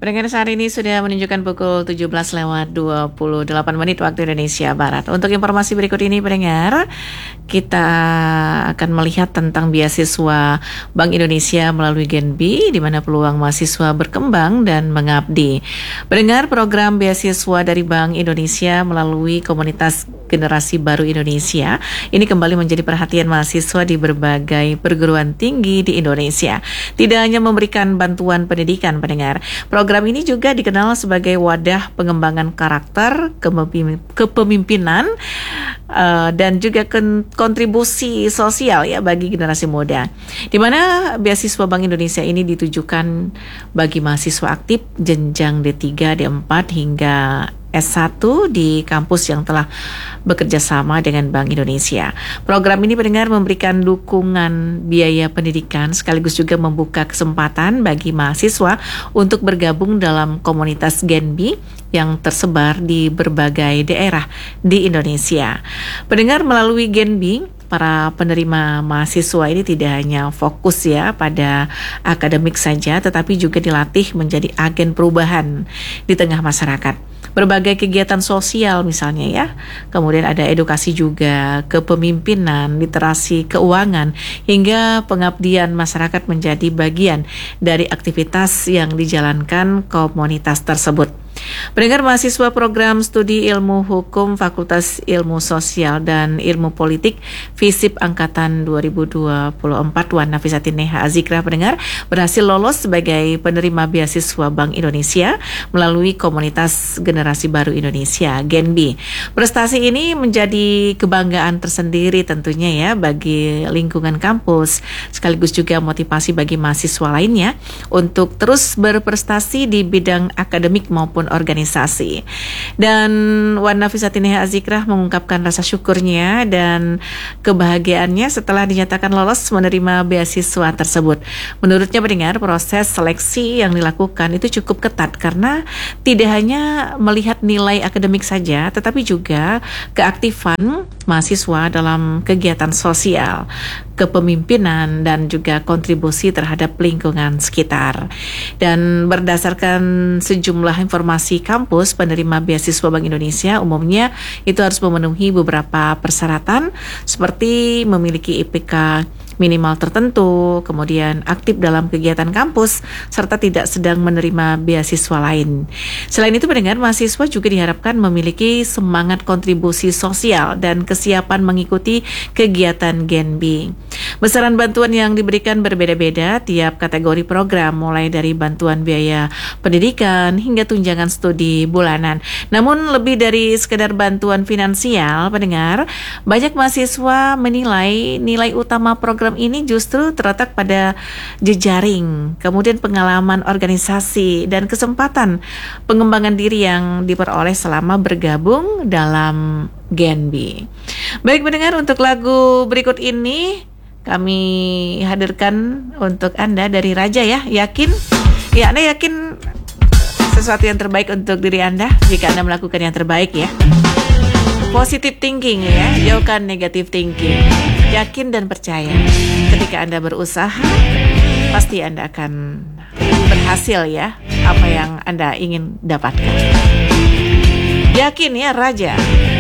Pendengar saat ini sudah menunjukkan pukul 17:28 waktu Indonesia Barat. Untuk informasi berikut ini pendengar, kita akan melihat tentang beasiswa Bank Indonesia melalui Genbi, di mana peluang mahasiswa berkembang dan mengabdi. Pendengar, program beasiswa dari Bank Indonesia melalui komunitas Generasi Baru Indonesia ini kembali menjadi perhatian mahasiswa di berbagai perguruan tinggi di Indonesia. Tidak hanya memberikan bantuan pendidikan pendengar, program ini juga dikenal sebagai wadah pengembangan karakter, kepemimpinan, dan juga kontribusi sosial ya bagi generasi muda. Di mana beasiswa Bank Indonesia ini ditujukan bagi mahasiswa aktif jenjang D3, D4 hingga S1 di kampus yang telah bekerja sama dengan Bank Indonesia. Program ini pendengar memberikan dukungan biaya pendidikan sekaligus juga membuka kesempatan bagi mahasiswa untuk bergabung dalam komunitas Genbi yang tersebar di berbagai daerah di Indonesia. Pendengar, melalui Genbi, para penerima mahasiswa ini tidak hanya fokus ya pada akademik saja, tetapi juga dilatih menjadi agen perubahan di tengah masyarakat. Berbagai kegiatan sosial misalnya ya, kemudian ada edukasi juga, kepemimpinan, literasi keuangan, hingga pengabdian masyarakat menjadi bagian dari aktivitas yang dijalankan komunitas tersebut. Pendengar, mahasiswa program studi ilmu hukum Fakultas Ilmu Sosial dan Ilmu Politik FISIP Angkatan 2024 Wan Nafisati Neha Azikra pendengar berhasil lolos sebagai penerima beasiswa Bank Indonesia melalui komunitas Generasi Baru Indonesia Genbi. Prestasi ini menjadi kebanggaan tersendiri tentunya ya bagi lingkungan kampus, sekaligus juga motivasi bagi mahasiswa lainnya untuk terus berprestasi di bidang akademik maupun organisasi. Dan Wan Nafisati Neha Azikrah mengungkapkan rasa syukurnya dan kebahagiaannya setelah dinyatakan lolos menerima beasiswa tersebut. Menurutnya pendengar, proses seleksi yang dilakukan itu cukup ketat karena tidak hanya melihat nilai akademik saja, tetapi juga keaktifan mahasiswa dalam kegiatan sosial, kepemimpinan, dan juga kontribusi terhadap lingkungan sekitar. Dan berdasarkan sejumlah informasi kampus, penerima beasiswa Bank Indonesia umumnya itu harus memenuhi beberapa persyaratan seperti memiliki IPK minimal tertentu, kemudian aktif dalam kegiatan kampus, serta tidak sedang menerima beasiswa lain. Selain itu pendengar, mahasiswa juga diharapkan memiliki semangat kontribusi sosial dan kesiapan mengikuti kegiatan Genbi. Besaran bantuan yang diberikan berbeda-beda tiap kategori program, mulai dari bantuan biaya pendidikan hingga tunjangan studi bulanan. Namun lebih dari sekedar bantuan finansial, pendengar, banyak mahasiswa menilai nilai utama program ini justru terletak pada jejaring, kemudian pengalaman organisasi dan kesempatan pengembangan diri yang diperoleh selama bergabung dalam Genbi. Baik pendengar, untuk lagu berikut ini kami hadirkan untuk Anda dari Raja ya. Yakin? Ya, Anda yakin sesuatu yang terbaik untuk diri Anda jika Anda melakukan yang terbaik ya. Positive thinking ya, jauhkan negative thinking. Yakin dan percaya, ketika Anda berusaha, pasti Anda akan berhasil ya, apa yang Anda ingin dapatkan. Yakin ya Raja.